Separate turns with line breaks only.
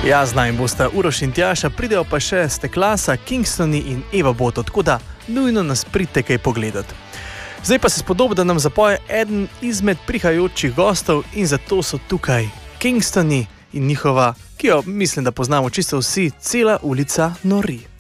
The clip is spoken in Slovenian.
Ja, z nami bosta Uroš in Tjaša, pridejo pa še Steklasa, Kingstoni in Eva Boto, tako da nujno nas pridite kaj pogledat. Zdaj pa se spodobi, da nam zapoje eden izmed prihajajočih gostov in zato so tukaj Kingstoni in njihova, ki jo mislim, da poznamo čisto vsi, Cela ulica nori.